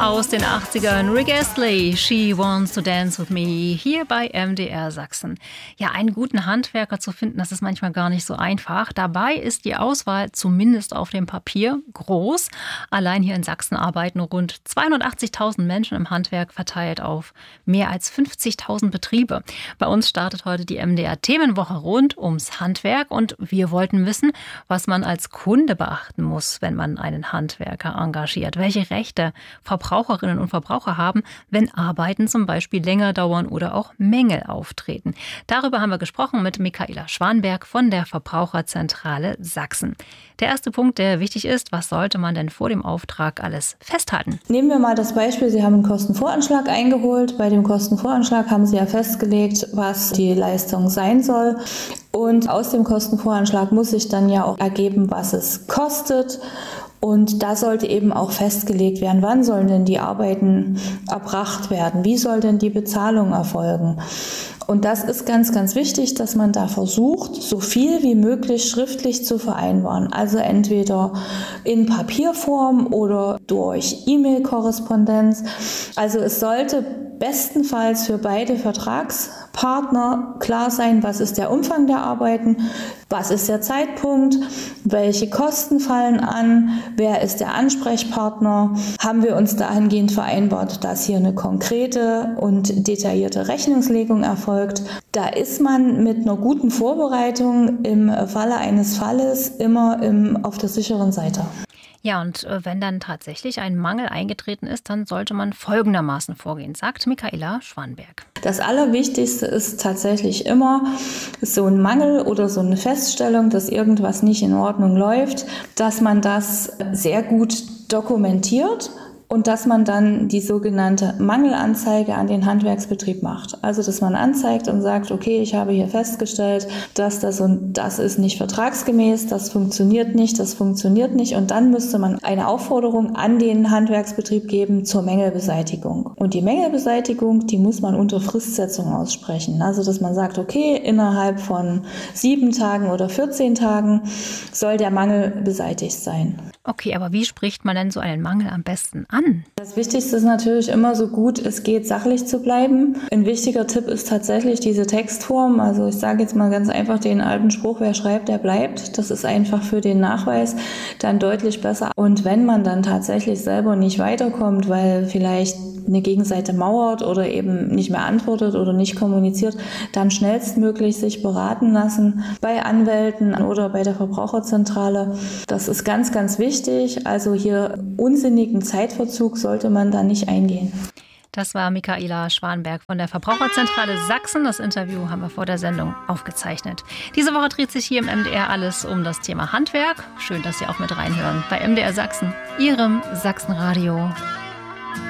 Aus den 80ern, Rick Astley, She Wants to Dance with Me, hier bei MDR Sachsen. Ja, einen guten Handwerker zu finden, das ist manchmal gar nicht so einfach. Dabei ist die Auswahl, zumindest auf dem Papier, groß. Allein hier in Sachsen arbeiten rund 280.000 Menschen im Handwerk, verteilt auf mehr als 50.000 Betriebe. Bei uns startet heute die MDR-Themenwoche rund ums Handwerk und wir wollten wissen, was man als Kunde beachten muss, wenn man einen Handwerker engagiert. Welche Rechte Verbraucherinnen und Verbraucher haben, wenn Arbeiten zum Beispiel länger dauern oder auch Mängel auftreten. Darüber haben wir gesprochen mit Michaela Schwanberg von der Verbraucherzentrale Sachsen. Der erste Punkt, der wichtig ist, was sollte man denn vor dem Auftrag alles festhalten? Nehmen wir mal das Beispiel, Sie haben einen Kostenvoranschlag eingeholt. Bei dem Kostenvoranschlag haben Sie ja festgelegt, was die Leistung sein soll. Und aus dem Kostenvoranschlag muss sich dann ja auch ergeben, was es kostet. Und da sollte eben auch festgelegt werden, wann sollen denn die Arbeiten erbracht werden, wie soll denn die Bezahlung erfolgen. Und das ist ganz, ganz wichtig, dass man da versucht, so viel wie möglich schriftlich zu vereinbaren. Also entweder in Papierform oder durch E-Mail-Korrespondenz. Also es sollte bestenfalls für beide Vertragspartner klar sein, was ist der Umfang der Arbeiten, was ist der Zeitpunkt, welche Kosten fallen an, wer ist der Ansprechpartner. Haben wir uns dahingehend vereinbart, dass hier eine konkrete und detaillierte Rechnungslegung erfolgt. Da ist man mit einer guten Vorbereitung im Falle eines Falles immer auf der sicheren Seite. Ja, und wenn dann tatsächlich ein Mangel eingetreten ist, dann sollte man folgendermaßen vorgehen, sagt Michaela Schwanberg. Das Allerwichtigste ist tatsächlich immer so ein Mangel oder so eine Feststellung, dass irgendwas nicht in Ordnung läuft, dass man das sehr gut dokumentiert. Und dass man dann die sogenannte Mangelanzeige an den Handwerksbetrieb macht. Also, dass man anzeigt und sagt, okay, ich habe hier festgestellt, dass das und das ist nicht vertragsgemäß, das funktioniert nicht. Und dann müsste man eine Aufforderung an den Handwerksbetrieb geben zur Mängelbeseitigung. Und die Mängelbeseitigung, die muss man unter Fristsetzung aussprechen. Also, dass man sagt, okay, innerhalb von 7 Tagen oder 14 Tagen soll der Mangel beseitigt sein. Okay, aber wie spricht man denn so einen Mangel am besten an? Das Wichtigste ist natürlich immer, so gut es geht, sachlich zu bleiben. Ein wichtiger Tipp ist tatsächlich diese Textform. Also ich sage jetzt mal ganz einfach den alten Spruch, wer schreibt, der bleibt. Das ist einfach für den Nachweis dann deutlich besser. Und wenn man dann tatsächlich selber nicht weiterkommt, weil vielleicht eine Gegenseite mauert oder eben nicht mehr antwortet oder nicht kommuniziert, dann schnellstmöglich sich beraten lassen bei Anwälten oder bei der Verbraucherzentrale. Das ist ganz, ganz wichtig. Also hier unsinnigen Zeitverzug sollte man da nicht eingehen. Das war Michaela Schwanberg von der Verbraucherzentrale Sachsen. Das Interview haben wir vor der Sendung aufgezeichnet. Diese Woche dreht sich hier im MDR alles um das Thema Handwerk. Schön, dass Sie auch mit reinhören bei MDR Sachsen, Ihrem Sachsenradio.